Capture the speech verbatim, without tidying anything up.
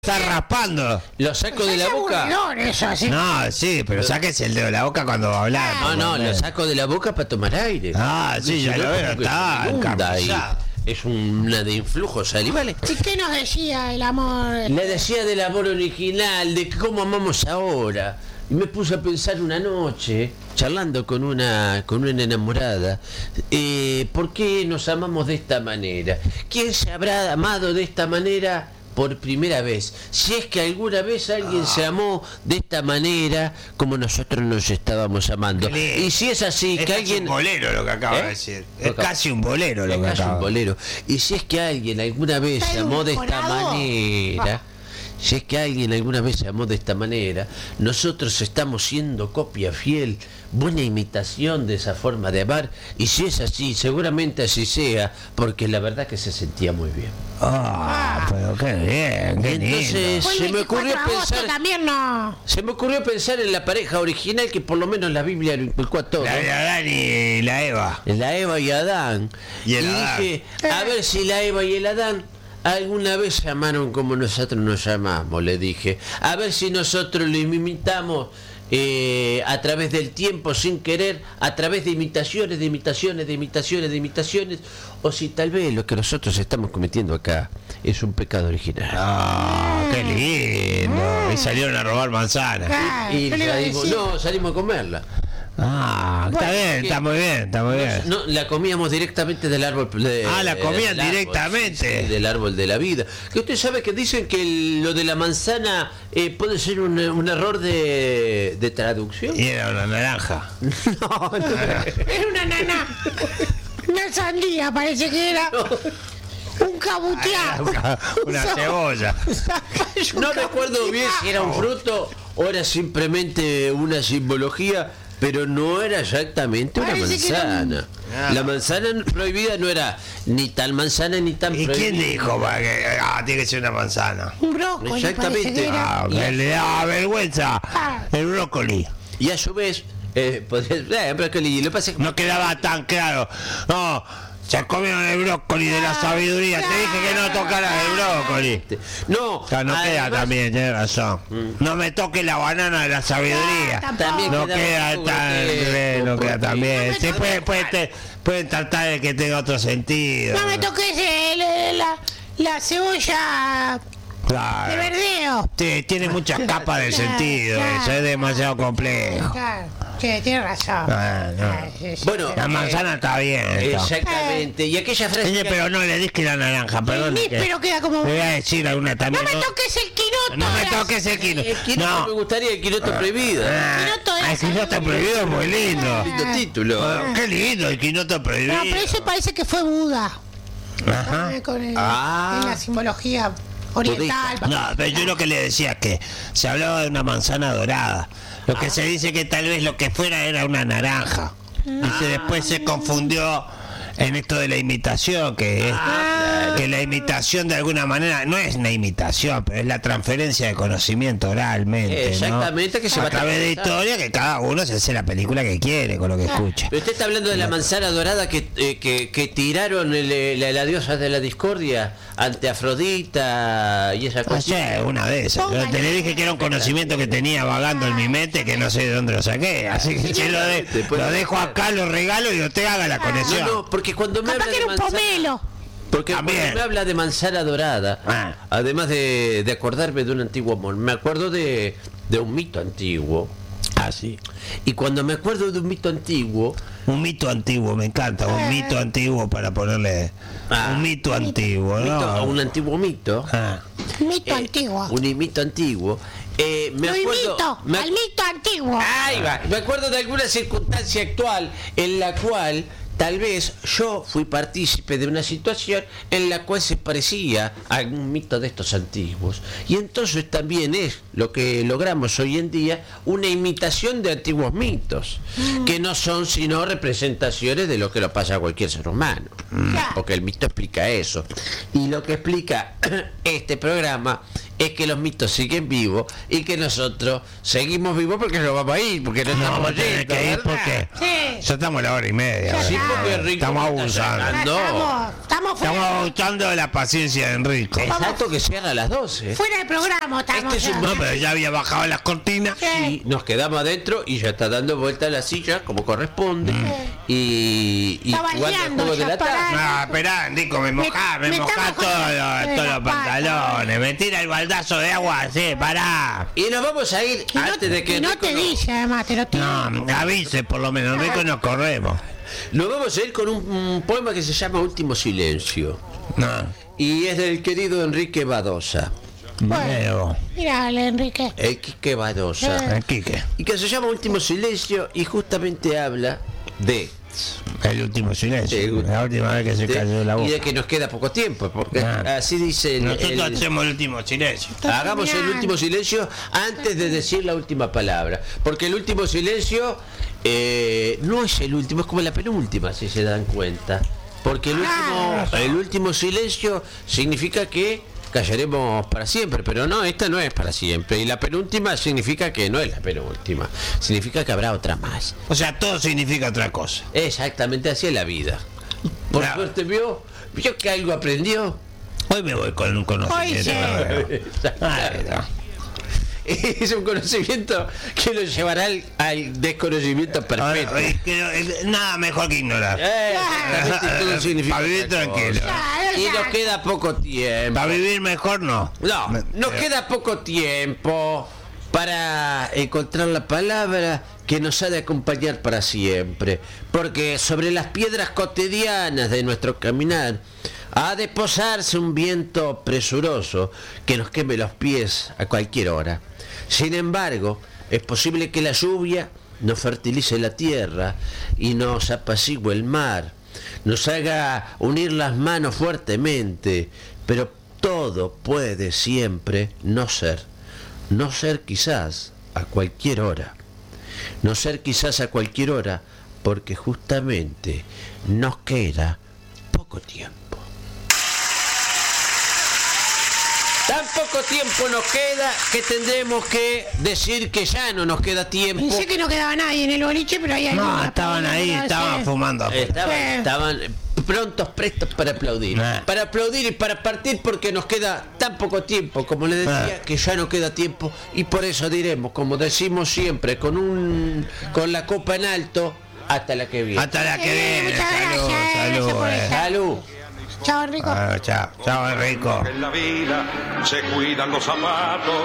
Está raspando. ¿Lo saco de la boca? Eso, ¿sí? No, sí, pero sáquese el dedo de la boca cuando va a hablar. No, no, lo saco de la boca para tomar aire. Ah, sí, ya lo veo, está encarnizado. Es una de influjos salivales. ¿Y qué nos decía el amor? Le decía del amor original, de cómo amamos ahora. Y me puse a pensar una noche, charlando con una con una enamorada, eh, ¿por qué nos amamos de esta manera? ¿Quién se habrá amado de esta manera por primera vez? Si es que alguna vez alguien ah. se amó de esta manera como nosotros nos estábamos amando. Y si es así, es que alguien... Es un bolero lo que acaba ¿Eh? de decir. Es casi un bolero lo es que casi acaba. un bolero. Y si es que alguien alguna vez se amó de esta manera... Ah. Si es que alguien alguna vez se amó de esta manera, nosotros estamos siendo copia fiel, buena imitación de esa forma de amar, y si es así, seguramente así sea, porque la verdad que se sentía muy bien. Ah, pero qué bien, qué entonces lindo. se me ocurrió pensar, también no. se me ocurrió pensar en la pareja original que por lo menos la Biblia lo inculcó a todos. La de Adán y la Eva. La Eva y Adán. Y, el y Adán. dije, a ver si la Eva y el Adán alguna vez se amaron como nosotros nos llamamos, le dije. A ver si nosotros lo imitamos eh, a través del tiempo, sin querer, a través de imitaciones, de imitaciones, de imitaciones, de imitaciones, o si tal vez lo que nosotros estamos cometiendo acá es un pecado original. Ah, qué lindo. Y salieron a robar manzanas. Ah, y y salimos, no, salimos a comerla. Ah, está bueno, bien, está muy bien, está muy bien. No, la comíamos directamente del árbol. De, ah, la comían del directamente. Árbol, sí, sí, del árbol de la vida. Que usted sabe que dicen que el, lo de la manzana eh, puede ser un, un error de, de traducción. Y era una naranja. no, no. Era una nana. Una sandía, parece que era. No. Un cabuteado. Una, una cebolla. No recuerdo bien si era un fruto o era simplemente una simbología, pero no era exactamente una Parece manzana. Era... La manzana prohibida no era ni tal manzana ni tan ¿Y prohibida. quién dijo que ah, tiene que ser una manzana? Un brócoli. Exactamente. Ah, que le da vergüenza. Ah. El brócoli. Y a su vez, eh, podría, eh, brócoli, lo que pasa es que no quedaba tan claro. No. Se comieron el brócoli de la sabiduría. Te dije que no tocaras el brócoli. No, o sea, no además, queda también, tienes razón. Mm. No me toques la banana de la sabiduría. También no queda tan bien, no queda tan bien. Sí, pueden, pueden, pueden tratar de que tenga otro sentido. No me toques el, la, la cebolla. Claro. De verdeo. Sí, tiene muchas capas de claro, sentido, claro, eso es demasiado complejo. Claro. Sí, tiene razón. Ah, no. ah, sí, sí, bueno, la manzana eh, está bien. Exactamente. Y aquella frase. Oye, pero no le dije la naranja, perdón. Pero queda como. Le voy a decir alguna también. No me toques el quinoto. No me toques el quinoto. El quinoto no. Me gustaría el quinoto prohibido. Ah, el quinoto, es, el quinoto prohibido es muy lindo. Lindo título. Ah, qué lindo el quinoto prohibido. No, pero ese parece que fue Buda. Ajá. Con el, ah. en la simbología oriental. No, pero yo lo que le decía es que se hablaba de una manzana dorada. Lo que ah. se dice que tal vez lo que fuera era una naranja. Ah. Y se, después se confundió en esto de la imitación, que es ah. que la imitación de alguna manera no es una imitación, pero es la transferencia de conocimiento oralmente. Exactamente, ¿no? que se a va través de historia, que cada uno se hace la película que quiere con lo que escucha. Pero usted está hablando de la manzana dorada que, eh, que, que tiraron el, la, la diosa de la discordia ante Afrodita y esa cosa. No sé, una de esas. Yo te le dije que era un conocimiento que tenía vagando en mi mente, que no sé de dónde lo saqué. Así que se lo, de, lo dejo acá, lo regalo y usted haga la conexión. No, no, porque cuando me habla habla de manzana, pomelo. Porque También. cuando me habla de manzana dorada, ah. además de, de acordarme de un antiguo amor, me acuerdo de, de un mito antiguo. Ah, sí. Y cuando me acuerdo de un mito antiguo, un mito antiguo, me encanta, un mito antiguo para ponerle ah, un mito antiguo, ¿no? Mito, un antiguo mito. Ah. Mito eh, antiguo. Un mito antiguo. Eh, me Muy acuerdo, mito, me, al mito antiguo. Ahí va. Me acuerdo de alguna circunstancia actual en la cual tal vez yo fui partícipe de una situación en la cual se parecía a algún mito de estos antiguos. Y entonces también es lo que logramos hoy en día, una imitación de antiguos mitos, mm. que no son sino representaciones de lo que le pasa a cualquier ser humano. Mm. Porque el mito explica eso. Y lo que explica este programa es que los mitos siguen vivos y que nosotros seguimos vivos porque nos vamos a ir, porque no No, estamos vamos a tener yendo, que ir ¿verdad? porque Sí. ya estamos a la hora y media. Sí, ¿verdad? porque Enrico Estamos me está abusando. sacando. Estamos, estamos fuera, Estamos abusando de la paciencia de Enrico. Exacto, que cierra a las doce. fuera del programa. Estamos Este es un ya. No, pero ya había bajado las cortinas. Y nos quedamos adentro y ya está dando vuelta a la silla como corresponde. Y, y Está jugando al bailando, juego de ya la tarde. pará. No, esperá, Enrico, me mojá, me, me está mojá mojando. todos Eh, los, todos los la pata. pantalones. Me tira el baldazo de agua, sí, pará. Y nos vamos a ir Y no, antes de que y no Enrico te nos- dice, además, te lo tiro. No, avise por lo menos, Enrico, nos corremos. Nos vamos a ir con un, un poema que se llama Último Silencio. No, Y es del querido Enrique Badosa. Leo, Mírale, Enrique. El Quique Badosa. el Quique, Y que se llama Último Silencio y justamente habla de, el último silencio. Sí, La última vez que se de- cayó la y voz. de que nos queda poco tiempo, porque Claro. así dice el, Nosotros el- hacemos el último silencio. hagamos el genial. último silencio antes de decir la última palabra, porque el último silencio eh, no es el último, es como la penúltima, si se dan cuenta, porque el último, el último silencio significa que callaremos para siempre, pero no, esta no es para siempre, y la penúltima significa que no es la penúltima, significa que habrá otra más. O sea, todo significa otra cosa. Exactamente, así es la vida. Por Claro. suerte vio, vio que algo aprendió. Hoy me voy con un conocimiento. Hoy sí. Ay, no. Es un conocimiento que lo llevará al, al desconocimiento perfecto. Ahora, es que no- es- nada mejor que ignorar. Eh, exactamente, todo significa Para vivir otra tranquilo. cosa. Y nos queda poco tiempo. Para vivir mejor no. No, nos queda poco tiempo para encontrar la palabra que nos ha de acompañar para siempre. Porque sobre las piedras cotidianas de nuestro caminar ha de posarse un viento presuroso que nos queme los pies a cualquier hora. Sin embargo, es posible que la lluvia nos fertilice la tierra y nos apacigüe el mar, nos haga unir las manos fuertemente, pero todo puede siempre no ser, no ser quizás a cualquier hora, no ser quizás a cualquier hora, porque justamente nos queda poco tiempo. Tan poco tiempo nos queda que tendremos que decir que ya no nos queda tiempo. Pensé que no quedaba nadie en el boliche, pero ahí hay No, una estaban para ahí, quedarse. estaban fumando. Estaban, Sí. estaban prontos, prestos para aplaudir. Nah. Para aplaudir y para partir porque nos queda tan poco tiempo, como les decía, Ah. que ya no queda tiempo. Y por eso diremos, como decimos siempre, con un con la copa en alto, hasta la que viene. Hasta la que Eh, viene. muchas Salud, gracias, eh, salud. gracias por eh. esta. Salud. Chao, Enrico. Ah, chao, chao, Enrico. En la vida se cuidan los zapatos.